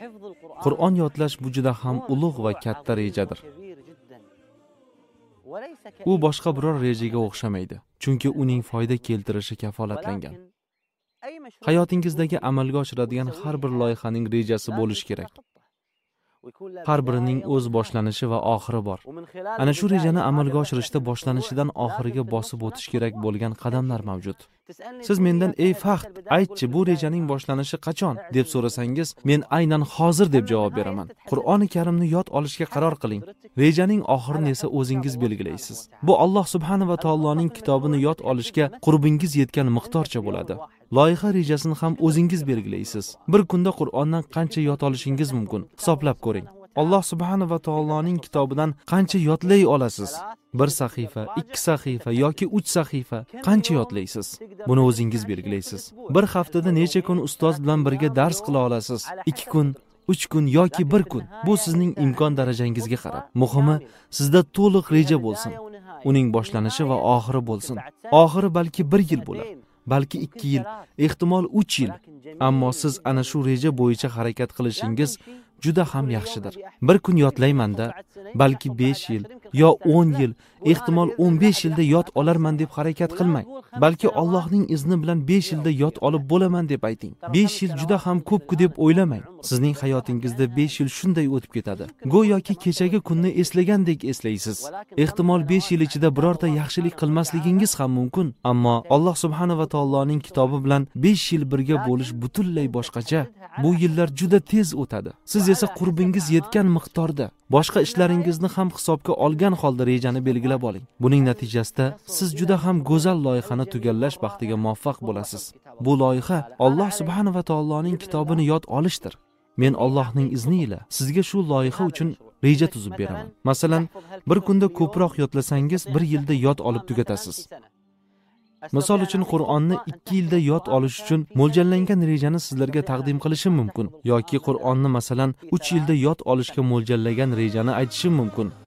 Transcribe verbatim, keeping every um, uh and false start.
Qur'on yodlash bu juda ham ulug' va katta rejadir. U boshqa biror rejaga o'xshamaydi, chunki uning foyda keltirishi kafolatlangan. Hayotingizdagi amalga oshiradigan har bir loyihaning rejasi bo'lishi kerak. Har birining o'z boshlanishi va oxiri bor. Ana shu rejani amalga oshirishda boshlanishidan oxiriga bosib o'tish kerak bo'lgan qadamlar mavjud. Siz mendan "Ey Faxt, aytchi, bu rejaning boshlanishi qachon?" deb so'rasangiz, men aynan hozir deb javob beraman. Qur'oni Karimni yod olishga qaror qiling. Rejaning oxirini esa o'zingiz belgilaysiz. Bu Alloh subhanahu va taoloning kitobini yod olishga qurbingiz yetgan miqdorcha bo'ladi. Loyiha rejasini ham o'zingiz belgilaysiz. Bir kunda Qur'ondan qancha yod olishingiz mumkin? Hisoblab ko'ring. Alloh subhanahu va taoloning kitobidan qancha yodlay olasiz? Bir sahifa, ikki sahifa yoki uch sahifa qancha yodlaysiz? Buni o'zingiz belgilaysiz. Bir haftada necha kun ustoz bilan birga dars qila olasiz? ikki kun, uch kun yoki bir kun. Bu sizning imkon darajangizga qarab. Muhimi, sizda to'liq reja bo'lsin. Uning boshlanishi va oxiri bo'lsin. Oxiri balki bir yil bo'lar, balki ikki yil, ehtimol uch yil. Ammo siz ana shu reja bo'yicha harakat qilishingiz juda ham yaxshidir. Bir kun yodlayman-da, balki besh yil yo o'n yil, ehtimol o'n besh yilda yod olarman deb harakat qilmang. Balki Allohning izni bilan besh yilda yod olib bo'laman deb ayting. besh yil juda ham ko'p-ku deb o'ylamang. Sizning hayotingizda besh yil shunday o'tib ketadi. Go'yoki kechagi kunni eslagandek eslaysiz. Ehtimol besh yil ichida birorta yaxshilik qilmasligingiz ham mumkin, ammo Alloh subhanahu va taoloning kitobi bilan besh yil birga bo'lish butunlay boshqacha. Bu yillar juda tez o'tadi. Siz esa qurbingiz yetgan miqdorda boshqa ishlaringizni ham hisobga olgan holda rejani belgilab oling. Buning natijasida siz juda ham go'zal loyihani tugallash baxtiga muvaffaq bo'lasiz. Bu loyiha Alloh subhanahu va taoloning kitobini yod olishdir. Men Allohning izni ila sizga shu loyiha uchun reja tuzib beraman. Masalan, bir kunda ko'proq yodlasangiz, bir yilda yod olib tugatasiz. Misol uchun Qur'onni ikki yilda yod olish uchun mo'ljallangan rejani sizlarga taqdim qilishim mumkin yoki Qur'onni masalan uch yilda yod olishga mo'ljallagan rejani aytishim mumkin.